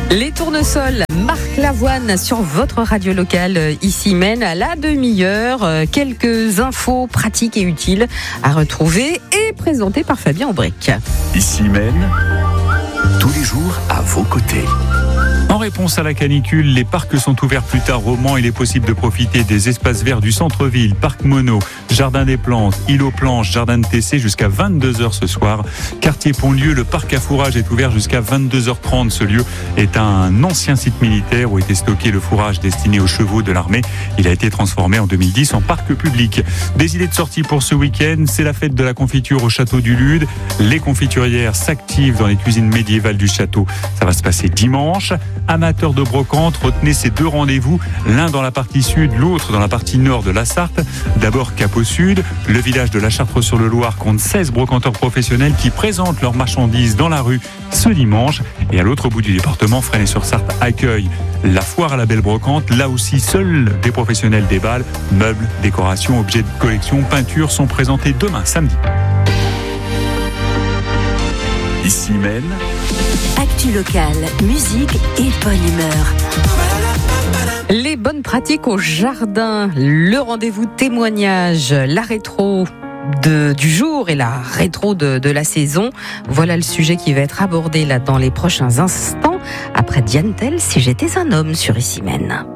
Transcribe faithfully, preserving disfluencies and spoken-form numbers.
Les tournesols, Marc Lavoine sur votre radio locale ici Maine à la demi-heure. Quelques infos pratiques et utiles à retrouver et présentées par Fabien Aubric. Ici Maine, tous les jours à vos côtés. En réponse à la canicule, les parcs sont ouverts plus tard au Mans. Il est possible de profiter des espaces verts du centre-ville, parc Mono, jardin des plantes, île aux planches, jardin de T C jusqu'à vingt-deux heures ce soir. Quartier Pontlieu, le parc à fourrage est ouvert jusqu'à vingt-deux heures trente. Ce lieu est un ancien site militaire où était stocké le fourrage destiné aux chevaux de l'armée. Il a été transformé en deux mille dix en parc public. Des idées de sortie pour ce week-end, c'est la fête de la confiture au château du Lude. Les confiturières s'activent dans les cuisines médiévales du château. Ça va se passer dimanche. Amateurs de brocante, retenez ces deux rendez-vous, l'un dans la partie sud, l'autre dans la partie nord de la Sarthe. D'abord Cap au sud, le village de la Chartre-sur-le-Loir compte seize brocanteurs professionnels qui présentent leurs marchandises dans la rue ce dimanche. Et à l'autre bout du département, Fresnay-sur-Sarthe accueille la foire à la belle brocante. Là aussi, seuls des professionnels déballent. Meubles, décorations, objets de collection, peintures sont présentés demain samedi. Ici Maine, actu locale, musique et bonne humeur. Les bonnes pratiques au jardin, le rendez-vous témoignage, la rétro de, du jour et la rétro de, de la saison. Voilà le sujet qui va être abordé là dans les prochains instants. Après Diane Tell, si j'étais un homme sur Ici Maine.